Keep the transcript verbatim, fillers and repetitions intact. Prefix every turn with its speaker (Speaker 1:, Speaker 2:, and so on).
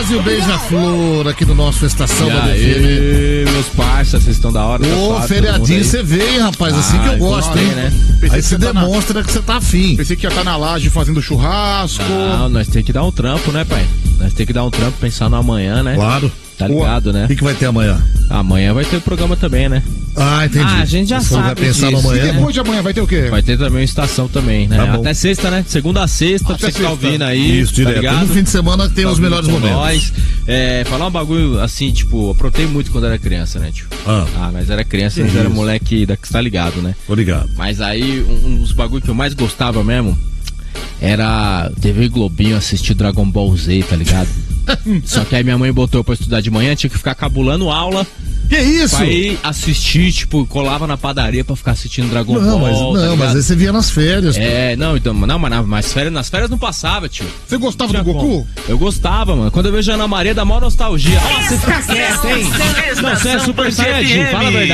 Speaker 1: Ozzy e o Beija-Flor aqui no nosso Estação da
Speaker 2: E aí, meus parceiros, vocês estão da hora.
Speaker 1: Ô,
Speaker 2: tá
Speaker 1: feriadinho você veio, rapaz, assim que eu gosto, hein?
Speaker 2: Né?
Speaker 1: Aí você demonstra que você tá afim.
Speaker 3: Pensei que ia estar na laje fazendo churrasco.
Speaker 2: Não, nós temos que dar um trampo, né, pai? Nós temos que dar um trampo, pensar no amanhã, né?
Speaker 1: Claro.
Speaker 2: Tá ligado, né?
Speaker 1: O que, que vai ter amanhã?
Speaker 2: Amanhã vai ter o programa também, né?
Speaker 1: Ah, entendi.
Speaker 4: Ah, a gente já
Speaker 1: Você
Speaker 4: sabe
Speaker 1: vai pensar
Speaker 4: disso.
Speaker 1: no amanhã.
Speaker 3: E depois de amanhã vai ter o quê?
Speaker 2: Vai ter também uma estação também, né?
Speaker 1: Tá bom.
Speaker 2: Até sexta, né? Segunda a sexta,
Speaker 3: Até
Speaker 2: pra você que tá
Speaker 3: sexta.
Speaker 2: ouvindo aí.
Speaker 1: Isso,
Speaker 2: tá
Speaker 1: direto.
Speaker 2: ligado?
Speaker 1: No fim de semana tem
Speaker 2: Tá
Speaker 1: os
Speaker 2: ouvindo
Speaker 1: melhores
Speaker 2: com
Speaker 1: momentos.
Speaker 2: nós. É, falar um bagulho assim, tipo, aprontei muito quando era criança, né, tio?
Speaker 1: Ah.
Speaker 2: Ah, nós era criança,
Speaker 1: Que
Speaker 2: nós era
Speaker 1: isso?
Speaker 2: moleque da que está ligado, né?
Speaker 1: Tô ligado.
Speaker 2: Mas aí, um, um dos bagulhos que eu mais gostava mesmo era T V Globinho, assistir Dragon Ball Z, tá ligado? Só que aí minha mãe botou pra estudar de manhã, tinha que ficar cabulando aula.
Speaker 1: Que isso?
Speaker 2: Pra ir assistir, tipo, colava na padaria pra ficar assistindo Dragon
Speaker 1: Não,
Speaker 2: Ball.
Speaker 1: mas,
Speaker 2: tá
Speaker 1: não, mas
Speaker 2: ligado?
Speaker 1: aí você via nas férias. pô.
Speaker 2: É, não, então, não, mas na- mas férias, nas férias não passava, tio.
Speaker 3: Você gostava
Speaker 2: Tinha
Speaker 3: do Goku?
Speaker 2: como. Eu gostava, mano. Quando eu vejo a Ana Maria, dá mó nostalgia. Nossa, você fica quieto, hein? Não, você é super saiyajin, fala a verdade.